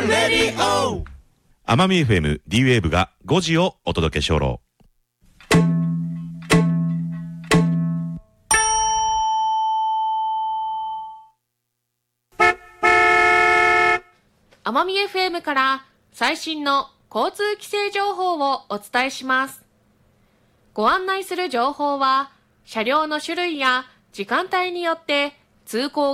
レディオ奄美 FM D ウェーブが5時をお届けしょろう。 奄美 FM から最新の交通規制情報をお伝えします。ご案内する情報は車両の種類や時間帯によって通行